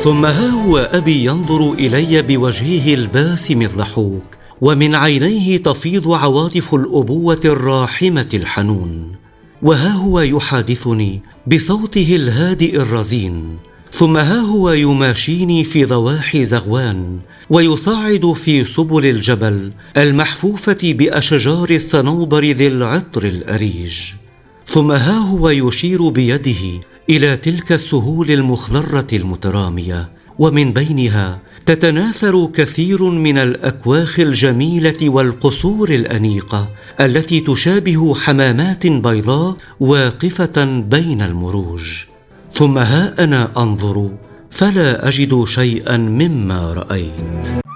ثم ها هو أبي ينظر إلي بوجهه الباسم الضحوك، ومن عينيه تفيض عواطف الأبوة الراحمة الحنون، وها هو يحادثني بصوته الهادئ الرزين، ثم ها هو يماشيني في ضواحي زغوان، ويصعد في سبل الجبل المحفوفة بأشجار الصنوبر ذي العطر الأريج، ثم ها هو يشير بيده إلى تلك السهول المخضرة المترامية، ومن بينها تتناثر كثير من الأكواخ الجميلة والقصور الأنيقة التي تشابه حمامات بيضاء واقفة بين المروج. ثم ها أنا أنظر فلا أجد شيئا مما رأيت.